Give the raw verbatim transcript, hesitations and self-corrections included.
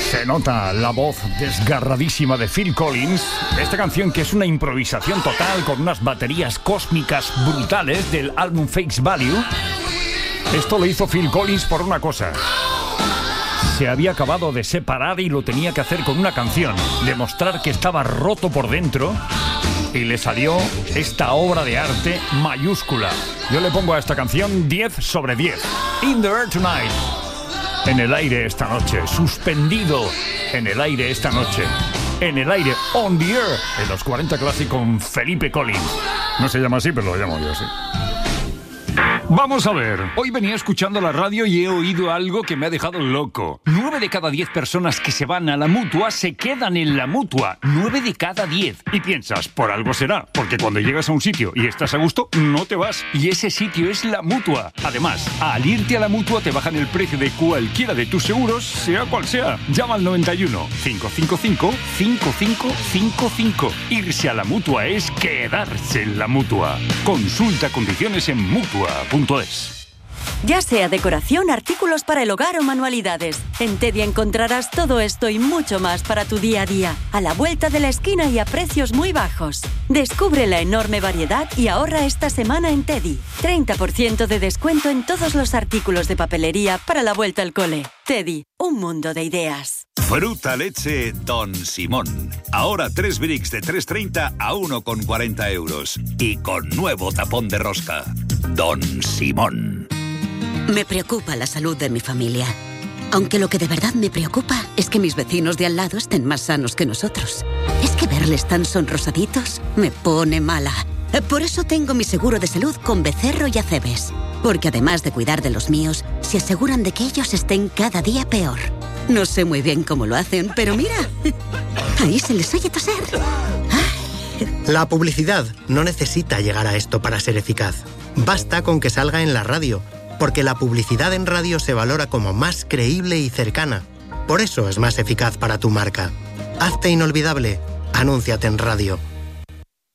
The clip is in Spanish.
Se nota la voz desgarradísima de Phil Collins. Esta canción, que es una improvisación total con unas baterías cósmicas brutales del álbum Face Value. Esto lo hizo Phil Collins por una cosa: se había acabado de separar y lo tenía que hacer con una canción, demostrar que estaba roto por dentro, y le salió esta obra de arte mayúscula. Yo le pongo a esta canción diez sobre diez. In the Air Tonight. En el aire esta noche, suspendido en el aire esta noche, en el aire, on the air, en los cuarenta Classic con Felipe Collins. No se llama así, pero lo llamo yo así. Vamos a ver, hoy venía escuchando la radio y he oído algo que me ha dejado loco. Nueve de cada diez personas que se van a la Mutua se quedan en la Mutua. Nueve de cada diez. Y piensas, por algo será, porque cuando llegas a un sitio y estás a gusto, no te vas. Y ese sitio es la Mutua. Además, al irte a la Mutua te bajan el precio de cualquiera de tus seguros, sea cual sea. Llama al noventa y uno, cinco cinco cinco, cinco cinco cinco cinco. Irse a la Mutua es quedarse en la Mutua. Consulta condiciones en mutua punto es. Ya sea decoración, artículos para el hogar o manualidades, en Teddy encontrarás todo esto y mucho más para tu día a día, a la vuelta de la esquina y a precios muy bajos. Descubre la enorme variedad y ahorra esta semana en Teddy. treinta por ciento de descuento en todos los artículos de papelería para la vuelta al cole. Teddy, un mundo de ideas. Fruta leche Don Simón. Ahora tres bricks de tres treinta a uno con cuarenta euros. Y con nuevo tapón de rosca. Don Simón. Me preocupa la salud de mi familia. Aunque lo que de verdad me preocupa es que mis vecinos de al lado estén más sanos que nosotros. Es que verles tan sonrosaditos me pone mala. Por eso tengo mi seguro de salud con Becerro y Acebes. Porque además de cuidar de los míos, se aseguran de que ellos estén cada día peor. No sé muy bien cómo lo hacen, pero mira, ahí se les oye toser. La publicidad no necesita llegar a esto para ser eficaz. Basta con que salga en la radio, porque la publicidad en radio se valora como más creíble y cercana. Por eso es más eficaz para tu marca. Hazte inolvidable. Anúnciate en radio.